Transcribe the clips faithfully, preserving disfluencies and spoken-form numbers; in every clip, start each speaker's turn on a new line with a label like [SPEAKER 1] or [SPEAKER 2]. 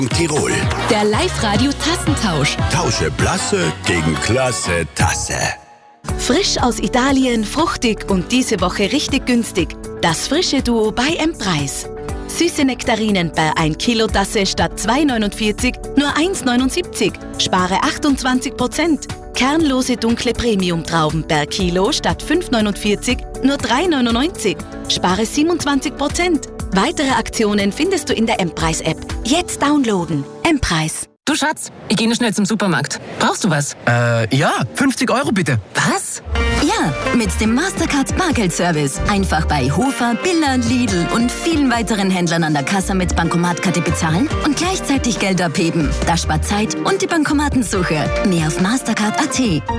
[SPEAKER 1] Tirol.
[SPEAKER 2] Der Live-Radio-Tassentausch.
[SPEAKER 1] Tausche Blasse gegen klasse Tasse.
[SPEAKER 2] Frisch aus Italien, fruchtig und diese Woche richtig günstig. Das frische Duo bei M-Preis. Süße Nektarinen bei ein Kilo Tasse statt zwei neunundvierzig nur eins neunundsiebzig. Spare achtundzwanzig Prozent. Kernlose dunkle Premium-Trauben per Kilo statt fünf neunundvierzig nur drei neunundneunzig. Spare siebenundzwanzig Prozent. Weitere Aktionen findest du in der M-Preis-App. Jetzt downloaden. M-Preis.
[SPEAKER 3] Du Schatz, ich gehe noch schnell zum Supermarkt. Brauchst du was?
[SPEAKER 4] Äh, ja, fünfzig Euro bitte.
[SPEAKER 3] Was?
[SPEAKER 5] Ja, mit dem Mastercard Bargeldservice. Einfach bei Hofer, Billa, Lidl und vielen weiteren Händlern an der Kasse mit Bankomatkarte bezahlen und gleichzeitig Geld abheben. Das spart Zeit und die Bankomatensuche. Mehr auf mastercard punkt a t.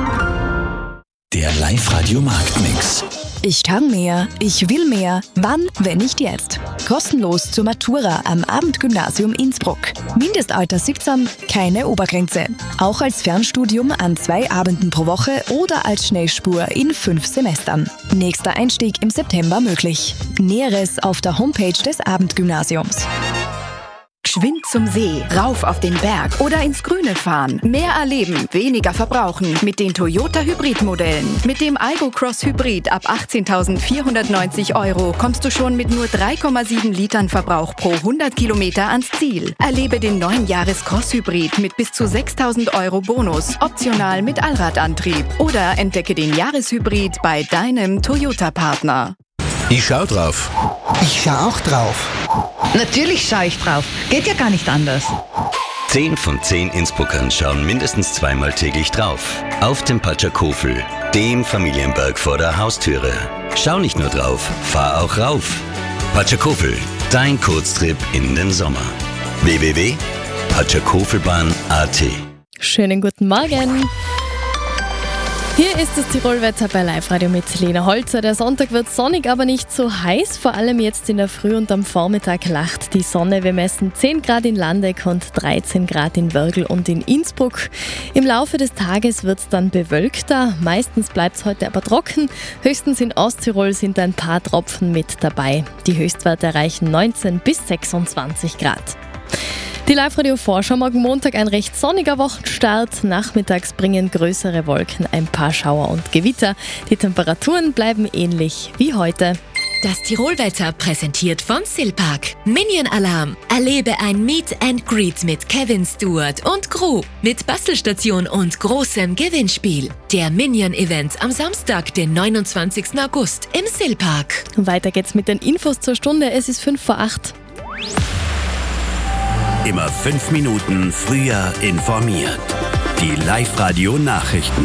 [SPEAKER 1] Der Live-Radio-Marktmix.
[SPEAKER 6] Ich kann mehr, ich will mehr. Wann, wenn nicht jetzt? Kostenlos zur Matura am Abendgymnasium Innsbruck. Mindestalter siebzehn, keine Obergrenze. Auch als Fernstudium an zwei Abenden pro Woche oder als Schnellspur in fünf Semestern. Nächster Einstieg im September möglich. Näheres auf der Homepage des Abendgymnasiums.
[SPEAKER 7] Geschwind zum See, rauf auf den Berg oder ins Grüne fahren. Mehr erleben, weniger verbrauchen mit den Toyota Hybrid-Modellen. Mit dem Aygo Cross Hybrid ab achtzehntausendvierhundertneunzig Euro kommst du schon mit nur drei Komma sieben Litern Verbrauch pro hundert Kilometer ans Ziel. Erlebe den neuen Jahres Cross Hybrid mit bis zu sechstausend Euro Bonus, optional mit Allradantrieb. Oder entdecke den Jahreshybrid bei deinem Toyota-Partner.
[SPEAKER 1] Ich schau drauf.
[SPEAKER 8] Ich schau auch drauf.
[SPEAKER 9] Natürlich schaue ich drauf. Geht ja gar nicht anders.
[SPEAKER 10] Zehn von zehn Innsbruckern schauen mindestens zweimal täglich drauf. Auf dem Patschakofel, dem Familienberg vor der Haustüre. Schau nicht nur drauf, fahr auch rauf. Patschakofel, dein Kurztrip in den Sommer. w w w punkt patschakofelbahn punkt a t.
[SPEAKER 11] Schönen guten Morgen. Hier ist das Tirolwetter bei Live-Radio mit Lena Holzer. Der Sonntag wird sonnig, aber nicht so heiß. Vor allem jetzt in der Früh und am Vormittag lacht die Sonne. Wir messen zehn Grad in Landeck und dreizehn Grad in Wörgl und in Innsbruck. Im Laufe des Tages wird es dann bewölkter. Meistens bleibt es heute aber trocken. Höchstens in Osttirol sind ein paar Tropfen mit dabei. Die Höchstwerte erreichen neunzehn bis sechsundzwanzig Grad. Die Live-Radio-Vorschau morgen Montag ein recht sonniger Wochenstart. Nachmittags bringen größere Wolken ein paar Schauer und Gewitter. Die Temperaturen bleiben ähnlich wie heute.
[SPEAKER 2] Das Tirolwetter präsentiert von Silpark. Minion Alarm. Erlebe ein Meet and Greet mit Kevin Stewart und Crew. Mit Bastelstation und großem Gewinnspiel. Der Minion Event am Samstag, den neunundzwanzigsten August im Silpark.
[SPEAKER 11] Weiter geht's mit den Infos zur Stunde. Es ist fünf vor acht.
[SPEAKER 1] Immer fünf Minuten früher informiert. Die Live-Radio-Nachrichten.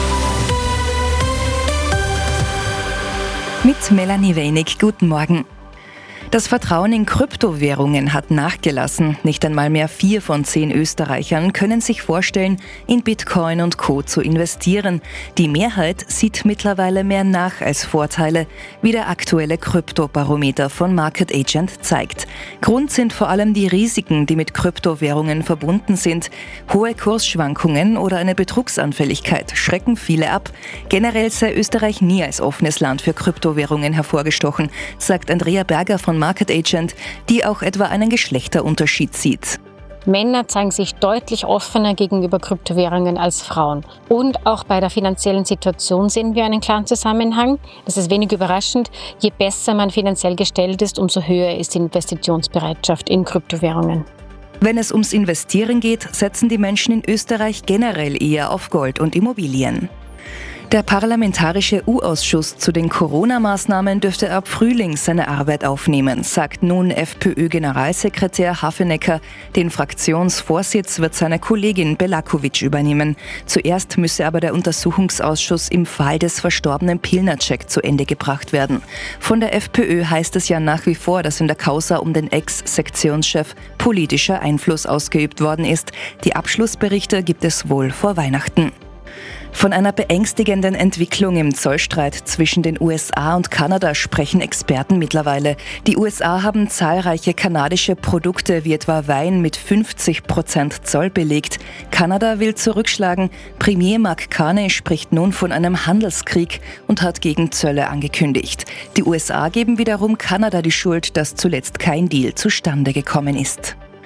[SPEAKER 12] Mit Melanie Wenig, guten Morgen. Das Vertrauen in Kryptowährungen hat nachgelassen. Nicht einmal mehr vier von zehn Österreichern können sich vorstellen, in Bitcoin und Co. zu investieren. Die Mehrheit sieht mittlerweile mehr nach als Vorteile, wie der aktuelle Kryptobarometer von Market Agent zeigt. Grund sind vor allem die Risiken, die mit Kryptowährungen verbunden sind. Hohe Kursschwankungen oder eine Betrugsanfälligkeit schrecken viele ab. Generell sei Österreich nie als offenes Land für Kryptowährungen hervorgestochen, sagt Andrea Berger von Market Agent, die auch etwa einen Geschlechterunterschied sieht.
[SPEAKER 13] Männer zeigen sich deutlich offener gegenüber Kryptowährungen als Frauen. Und auch bei der finanziellen Situation sehen wir einen klaren Zusammenhang. Das ist wenig überraschend. Je besser man finanziell gestellt ist, umso höher ist die Investitionsbereitschaft in Kryptowährungen.
[SPEAKER 12] Wenn es ums Investieren geht, setzen die Menschen in Österreich generell eher auf Gold und Immobilien. Der Parlamentarische U-Ausschuss zu den Corona-Maßnahmen dürfte ab Frühling seine Arbeit aufnehmen, sagt nun FPÖ-Generalsekretär Hafenecker. Den Fraktionsvorsitz wird seine Kollegin Belakovic übernehmen. Zuerst müsse aber der Untersuchungsausschuss im Fall des verstorbenen Pilnacek zu Ende gebracht werden. Von der FPÖ heißt es ja nach wie vor, dass in der Causa um den Ex-Sektionschef politischer Einfluss ausgeübt worden ist. Die Abschlussberichte gibt es wohl vor Weihnachten. Von einer beängstigenden Entwicklung im Zollstreit zwischen den U S A und Kanada sprechen Experten mittlerweile. Die U S A haben zahlreiche kanadische Produkte wie etwa Wein mit fünfzig Prozent Zoll belegt. Kanada will zurückschlagen. Premier Mark Carney spricht nun von einem Handelskrieg und hat gegen Zölle angekündigt. Die U S A geben wiederum Kanada die Schuld, dass zuletzt kein Deal zustande gekommen ist.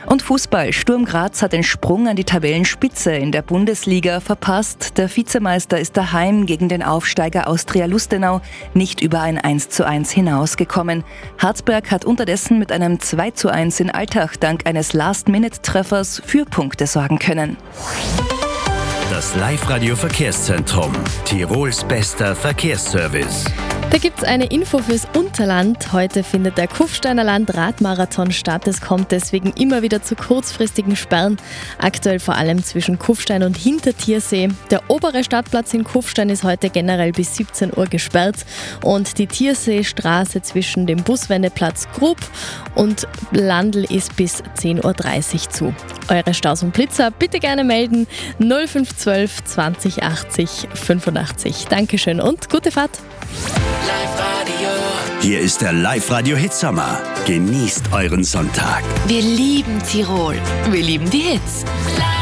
[SPEAKER 12] Und Fußball. Sturm Graz hat den Sprung an die Tabellenspitze in der Bundesliga verpasst. Der Vizemeister ist daheim gegen den Aufsteiger Austria Lustenau nicht über ein eins zu eins hinausgekommen. Harzberg hat unterdessen mit einem zwei zu eins in Altach dank eines Last-Minute-Treffers für Punkte sorgen können.
[SPEAKER 1] Das Live-Radio-Verkehrszentrum. Tirols bester Verkehrsservice.
[SPEAKER 11] Da gibt es eine Info fürs Unterland. Heute findet der Kufsteiner Land-Radmarathon statt. Es kommt deswegen immer wieder zu kurzfristigen Sperren. Aktuell vor allem zwischen Kufstein und Hintertiersee. Der obere Stadtplatz in Kufstein ist heute generell bis siebzehn Uhr gesperrt. Und die Tierseestraße zwischen dem Buswendeplatz Grub und Landl ist bis zehn Uhr dreißig zu. Eure Staus und Blitzer bitte gerne melden. null fünf eins zwei zwanzig achtzig fünfundachtzig. Dankeschön und gute Fahrt.
[SPEAKER 1] Hier ist der Live-Radio-Hitsommer. Genießt euren Sonntag.
[SPEAKER 2] Wir lieben Tirol. Wir lieben die Hits.